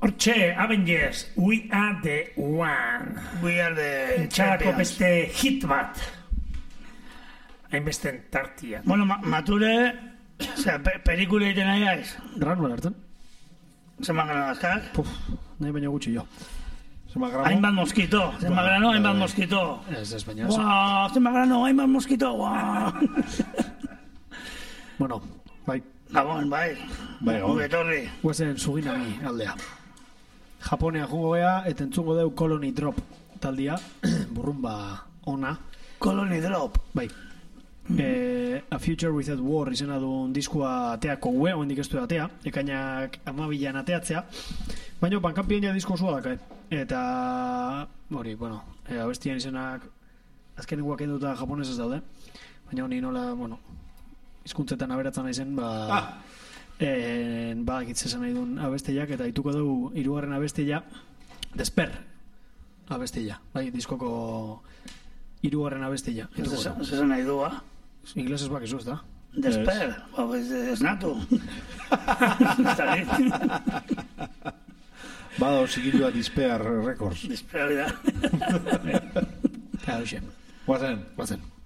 Hortxe, Avengers, We Are The One. We Are The Txarako Champions. beste hit bat. Hainbesten tartia. Bueno, mature, pelikula egiten nahi aiz. Ranman hartzen. Zeman gana dazkak? Puf, nahi baina gutxi jo. Hainbat moskito. Zeman grano, hainbat moskito. Ez, baina. Guau, zeman grano, hainbat moskito. Bueno, bai. Gabon, bai. Gabon. Betorri. Guazen Suginami aldea. Japonea jungo gea, eta entzungo deu Colony Drop taldia, burrumba ona. Colony Drop. Bai. A Future Without War izena duen diskua ateako gue, oendik ez du atea, ekainak 12an ateatzea, baina bankanpien ja disko zua daka, eta hori, bueno, abestian izenak azkenengoak enduta japonesez daude, baina honi nola, bueno, hizkuntzetan aberatzen naizen, badakitzesan nahi duen abesteiak, eta ituko dugu hirugarren abesteia, Desper abesteia, bai, diskoko hirugarren abesteia. Zesan nahi dua? Inglesez bakizu, ez da? Desper, ez natu. Bada osikilua Dispear Records. Desper, da. Hauxe. Guazen.